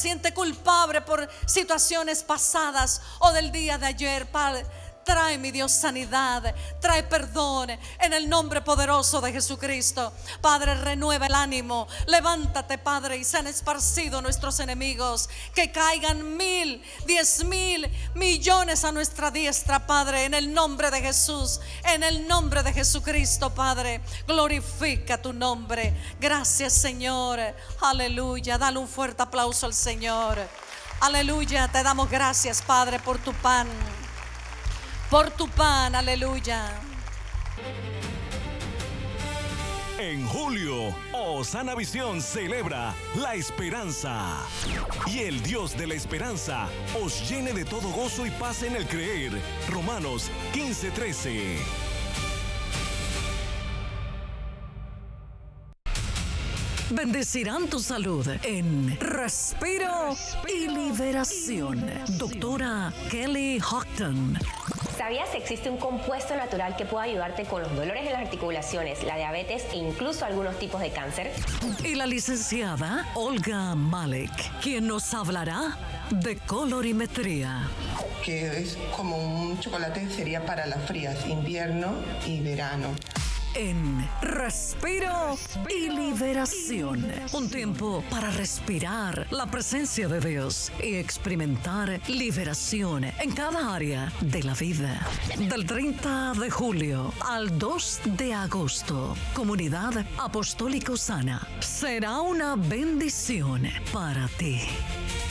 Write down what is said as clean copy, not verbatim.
siente culpable por situaciones pasadas o del día de ayer, Padre, trae, mi Dios, sanidad, trae perdón en el nombre poderoso de Jesucristo. Padre, renueva el ánimo, levántate, Padre, y sean esparcidos nuestros enemigos, que caigan 1000, 10,000, millones a nuestra diestra, Padre, en el nombre de Jesús, en el nombre de Jesucristo, Padre. Glorifica tu nombre. Gracias, Señor. Aleluya. Dale un fuerte aplauso al Señor. Aleluya. Te damos gracias, Padre, por tu pan. Por tu pan, aleluya. En julio, Osana Visión celebra la esperanza. Y el Dios de la esperanza os llene de todo gozo y paz en el creer. Romanos 15:13. Bendecirán tu salud en Respiro y Liberación. Doctora Kelly Houghton. ¿Sabías que existe un compuesto natural que puede ayudarte con los dolores en las articulaciones, la diabetes e incluso algunos tipos de cáncer? Y la licenciada Olga Malek, quien nos hablará de colorimetría. Que es como un chocolate, sería para las frías, invierno y verano. En Respiro y Liberación. Un tiempo para respirar la presencia de Dios y experimentar liberación en cada área de la vida. Del 30 de julio al 2 de agosto, Comunidad Apostólica Osana será una bendición para ti.